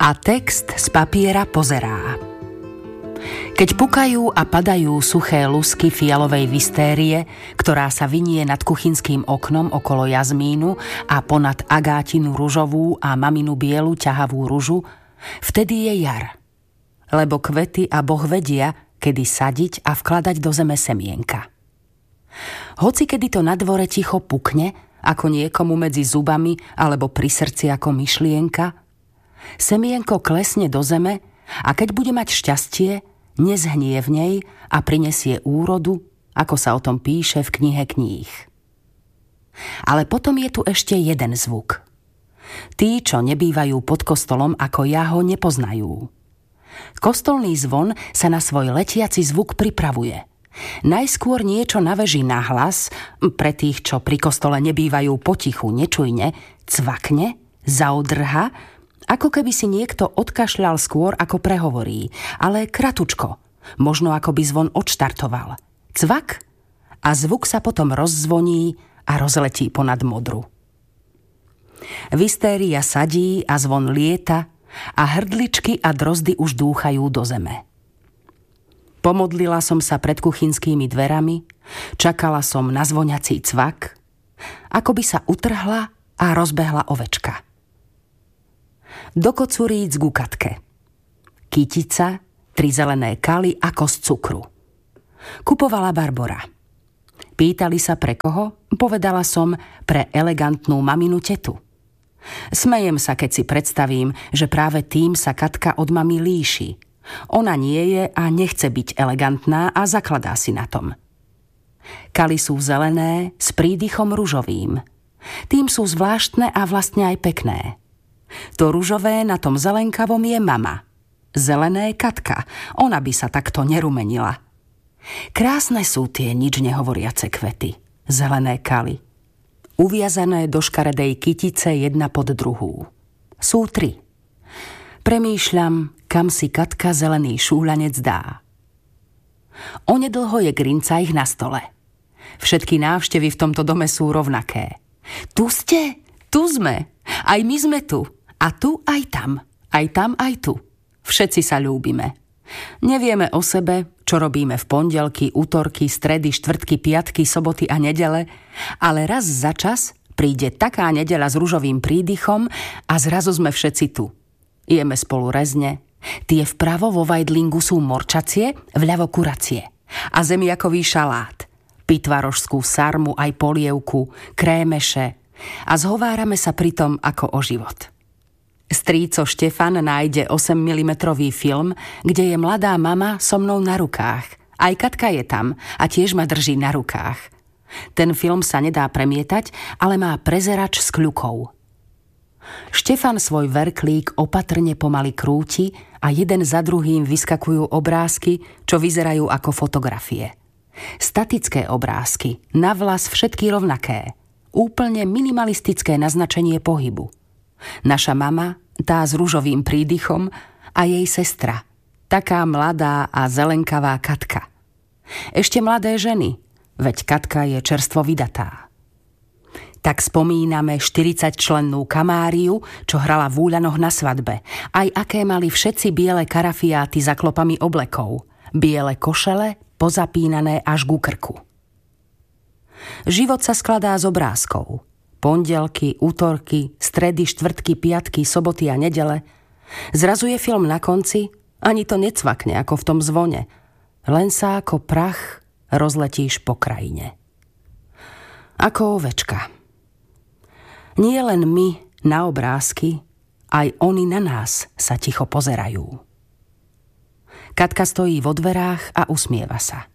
a text z papiera pozerá. Keď pukajú a padajú suché lusky fialovej vistérie, ktorá sa vinie nad kuchynským oknom okolo jazmínu a ponad agátinu ružovú a maminu bielu ťahavú ružu, vtedy je jar. Lebo kvety a Boh vedia, kedy sadiť a vkladať do zeme semienka. Hoci kedy to na dvore ticho pukne, ako niekomu medzi zubami alebo pri srdci ako myšlienka, semienko klesne do zeme a keď bude mať šťastie, nezhnie v nej a prinesie úrodu, ako sa o tom píše v knihe kníh. Ale potom je tu ešte jeden zvuk. Tí, čo nebývajú pod kostolom ako ja, ho nepoznajú. Kostolný zvon sa na svoj letiaci zvuk pripravuje. Najskôr niečo naveží na hlas, pre tých, čo pri kostole nebývajú potichu, nečujne, cvakne, zaodrha, ako keby si niekto odkašľal skôr, ako prehovorí, ale kratučko, možno ako by zvon odštartoval. Cvak a zvuk sa potom rozzvoní a rozletí ponad modru. Vistéria sadí a zvon lieta a hrdličky a drozdy už dúchajú do zeme. Pomodlila som sa pred kuchynskými dverami, čakala som na zvoniací cvak, ako by sa utrhla a rozbehla ovečka. Do kocuríc ku Katke. Kytica, 3 zelené kaly ako z cukru. Kupovala Barbora. Pýtali sa pre koho? Povedala som pre elegantnú maminu tetu. Smejem sa, keď si predstavím, že práve tým sa Katka od mami líši. Ona nie je a nechce byť elegantná a zakladá si na tom. Kaly sú zelené s prídychom ružovým. Tým sú zvláštne a vlastne aj pekné. To ružové na tom zelenkavom je mama. Zelené Katka, ona by sa takto nerumenila. Krásne sú tie nič nehovoriace kvety, zelené kaly. Uviazané do škaredej kytice jedna pod druhú. Sú 3. Premýšľam, kam si Katka zelený šúľanec dá. Onedlho je grincajch na stole. Všetky návštevy v tomto dome sú rovnaké. Tu ste? Tu sme. Aj my sme tu. A tu aj tam. Aj tam aj tu. Všetci sa ľúbime. Nevieme o sebe, čo robíme v pondelky, utorky, stredy, štvrtky, piatky, soboty a nedele, ale raz za čas príde taká nedeľa s ružovým prídychom a zrazu sme všetci tu. Jeme spolu rezne. Tie vpravo vo vajdlingu sú morčacie, vľavo kuracie. A zemiakový šalát. Pitvarožskú sarmu aj polievku, krémeše. A zhovárame sa pritom ako o život. Strýco Štefan nájde 8 mm film, kde je mladá mama so mnou na rukách. Aj Katka je tam a tiež ma drží na rukách. Ten film sa nedá premietať, ale má prezerač s kľukou. Štefan svoj verklík opatrne pomaly krúti a jeden za druhým vyskakujú obrázky, čo vyzerajú ako fotografie. Statické obrázky, navlas všetky rovnaké. Úplne minimalistické naznačenie pohybu. Naša mama, tá s ružovým prídychom a jej sestra, taká mladá a zelenkavá Katka. Ešte mladé ženy, veď Katka je čerstvo vydatá. Tak spomíname 40-člennú kamáriu, čo hrala v Úľanoch na svadbe. Aj aké mali všetci biele karafiáty za klopami oblekov. Biele košele, pozapínané až ku krku. Život sa skladá z obrázkov. Pondelky, útorky, stredy, štvrtky, piatky, soboty a nedele. Zrazu je film na konci, ani to necvakne ako v tom zvone. Len sa ako prach rozletíš po krajine. Ako ovečka. Nie len my na obrázky, aj oni na nás sa ticho pozerajú. Katka stojí vo dverách a usmieva sa.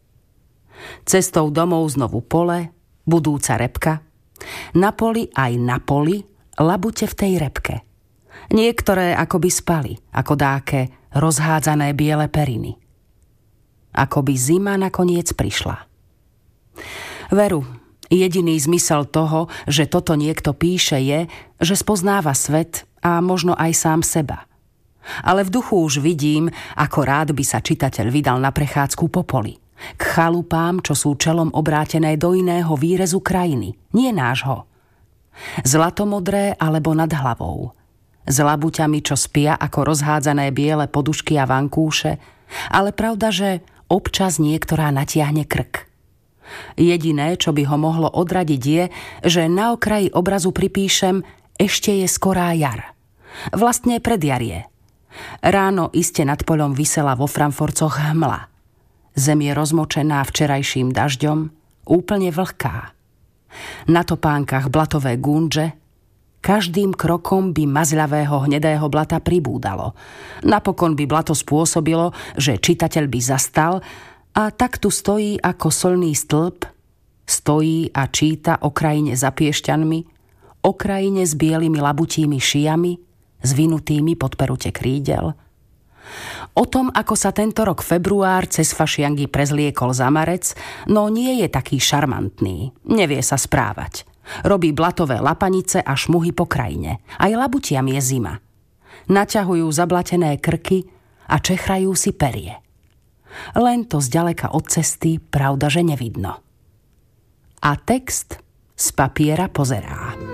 Cestou domov znovu pole, budúca repka. Na poli aj na poli labute v tej repke. Niektoré akoby spali, ako dáke rozhádzané biele periny. Akoby zima nakoniec prišla. Veru, jediný zmysel toho, že toto niekto píše je, že spoznáva svet a možno aj sám seba. Ale v duchu už vidím, ako rád by sa čitateľ vydal na prechádzku po poli. K chalupám, čo sú čelom obrátené do iného výrezu krajiny, nie nášho. Zlatomodré alebo nad hlavou. s labuťami, čo spia ako rozhádzané biele podušky a vankúše, ale pravda, že občas niektorá natiahne krk. Jediné, čo by ho mohlo odradiť, je, že na okraji obrazu pripíšem ešte je skorá jar. Vlastne predjarie. Ráno iste nad poľom visela vo Frankfurtoch hmla. Zem je rozmočená včerajším dažďom, úplne vlhká. Na topánkach blatové gúndže, každým krokom by mazľavého hnedého blata pribúdalo. Napokon by blato spôsobilo, že čitateľ by zastal a tak tu stojí ako solný stĺp, stojí a číta o krajine za piešťanmi, o krajine s bielými labutími šijami, zvinutými pod perute krídel. O tom, ako sa tento rok február cez fašiangy prezliekol za marec, no nie je taký šarmantný, nevie sa správať. Robí blatové lapanice a šmuhy po krajine. Aj labutiam je zima. Naťahujú zablatené krky a čechrajú si perie. Len to zďaleka od cesty pravda, že nevidno. A text z papiera pozerá.